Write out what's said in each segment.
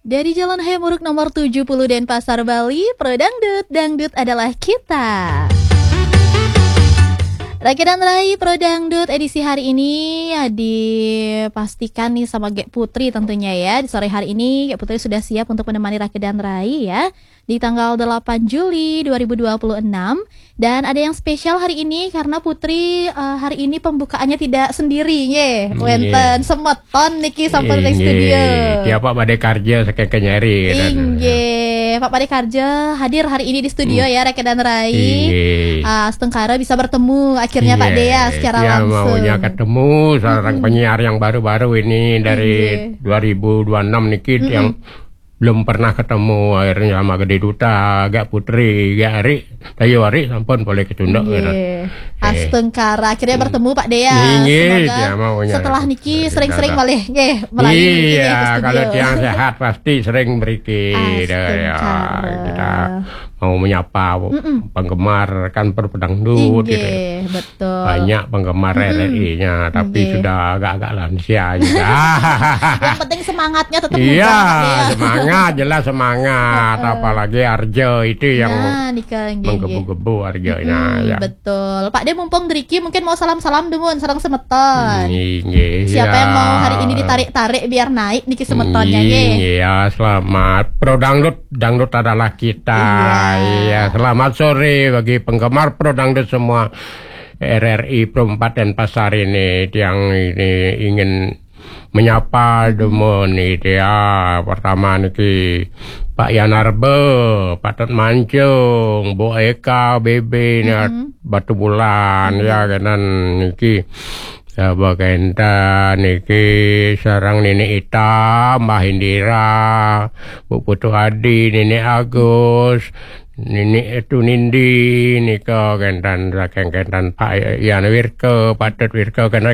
Dari Jalan Hayamuruk nomor 70 Denpasar, Bali, Pro Dangdut, Dangdut adalah kita. Raki dan Rai Pro Dangdut edisi hari ini ya dipastikan nih sama Gek Putri tentunya ya. Di sore hari ini Gek Putri sudah siap untuk menemani Raki dan Rai ya di tanggal 8 Juli 2026. Dan ada yang spesial hari ini karena Putri hari ini pembukaannya tidak sendiri ye. Wenten semeton niki sampai di studio. Dia Pak Bade Karja saking Kenyari. Pak Bade Karja hadir hari ini di studio ya Raki dan Rai. Setengkara bisa bertemu akhirnya Pak Dea secara langsung. Maunya ketemu seorang penyiar yang baru-baru ini dari 2026 niki yang belum pernah ketemu, akhirnya sama Gede Duta, Gak Putri, Gak Ari, Tayo Ari sampun boleh ketunduk. Astengkara akhirnya bertemu Pak Dea. Semoga setelah niki sering-sering boleh melalui kalau yang sehat pasti sering berikir. Kita mau menyapa penggemar kan Dangdut gitu. Betul. Banyak penggemar RRI-nya tapi sudah agak-agak lansia juga. Yang penting semangatnya tetap muda. Iya, semangat jelas semangat. Apalagi Arjo itu yang menggebu-gebu Arjonya ya. Betul. Pak De mumpung Driki mungkin mau salam-salam demun sareng semeton. Siapa yang mau hari ini ditarik-tarik biar naik niki semetonnya Iya, selamat. Pro Dangdut, Dangdut adalah kita. Iya, selamat sore bagi penggemar Pro Dangdut semua RRI Pro 4 Denpasar ini yang ini ingin menyapa demun itu ya. Pertama niki Pak Yanarbe, Pak Tet Mancung, Bu Eka, Bebe, Batu Bulan ya kanan niki. Bagenda niki sarang Nenek Ita, Mbah Indira, Bu Putu Adi, Nenek Agus, Nenek itu Nindi nika kentan kentan Pak Yan Wirke, Pak Tet Wirke kan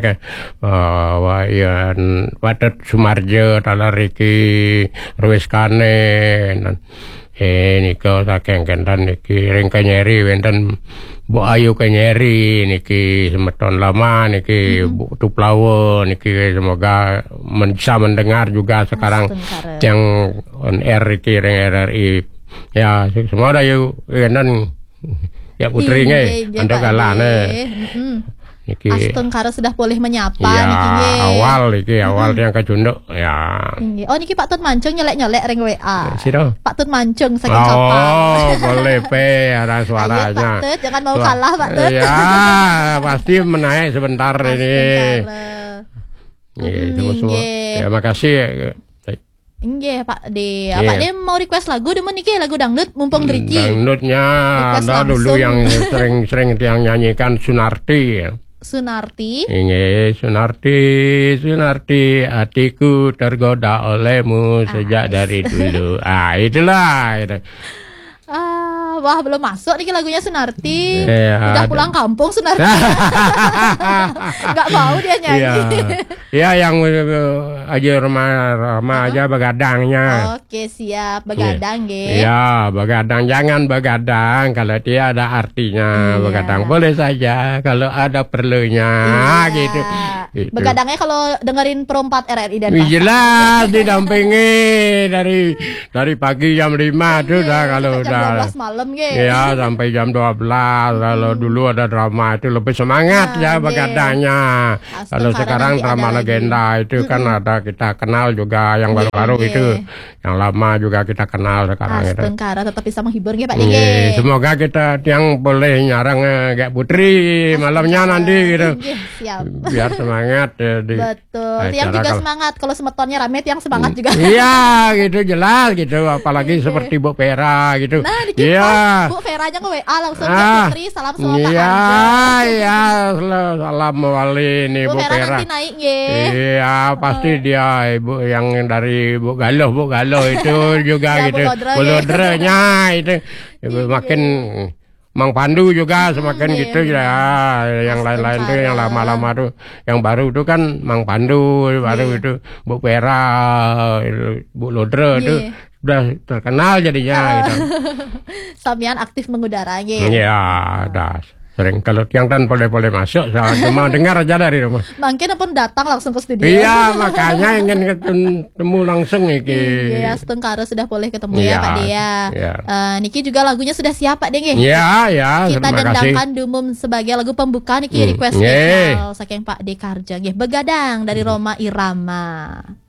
Yan Pak Tet Sumarjo talariki Ruwis Kanen. Nika saking kentan niki ring Kenyeri wenten Bu Ayu Kenyeri niki semeton lama niki Bu Tuplawo niki semoga bisa mendengar juga sekarang yang on air niki ring RRI ya semua ada yuk dan ya putrinya anda galane niki Astengkara sudah boleh menyapa ya, niki awal yang kejunduk ya. Oh niki Pak Tut Mancung nyolek ring WA. Sino? Pak Tut Mancung saking kapal. Oh, boleh ada suaranya. Ayo, Pak Tut, jangan mau kalah Pak Tut. Ya, pasti menaik sebentar ini. Terima kasih. Iya Pak De, Pak De mau request lagu demen niki lagu dangdut mumpung Driki. Dangdutnya ada dulu yang sering yang nyanyikan Sunarti. Sunarti. Ini Sunarti, hatiku tergoda olehmu sejak dari dulu. Itulah. Wah belum masuk nih lagunya Sunarti. Udah pulang kampung Sunarti. Gak mau dia nyanyi. Ya yang aja rumah aja begadangnya. Oke siap begadang Ya begadang jangan begadang kalau dia ada artinya. Begadang boleh saja kalau ada perlunya gitu. Begadangnya kalau dengerin Pro 4 RRI dan jelas didampingi dari pagi jam 5 tuh dah kalau udah 12 malam ya sampai jam 12. Kalau dulu ada drama itu lebih semangat ya begadangnya. Kalau sekarang drama legenda itu kan ada kita kenal juga yang baru-baru itu. Yang lama juga kita kenal sekarang itu. Astengkara tetap bisa menghibur Pak De. Semoga kita yang boleh nyarang Gak Putri malamnya nanti gitu. Siap. Biar semangat betul. Yang juga semangat kalau semetonnya rame yang semangat juga. Iya gitu jelas gitu apalagi seperti Bu Vera gitu. Nah dikit Bu Vera aja ke WA langsung Putri salam semua Pak Arjo. Iya salam wali ini Bu Vera nanti naik iya pasti dia ibu yang dari Bu Galuh itu juga ya, gitu Bulodrenya itu makin Mang Pandu juga semakin gitu ya. Yang lain-lain tuh yang lama-lama tuh, yang baru tuh kan Mang Pandu baru itu Bu Vera, Bu Lodre itu udah terkenal jadinya gitu. Samian aktif mengudara Iya, das. Sering kalau tiang dan boleh masuk, saya cuma dengar aja dari rumah. Mungkin pun datang langsung ke studio. Iya, makanya ingin ketemu langsung iki. Iya, setengkara sudah boleh ketemu ya Pak Dea. Iya. Niki juga lagunya sudah siap Pak Dea. Iya, Kita terima kasih. dendangkan Dumum sebagai lagu pembuka niki request Nggih. spesial saking Pak De Karja nggih. Begadang dari Roma Irama.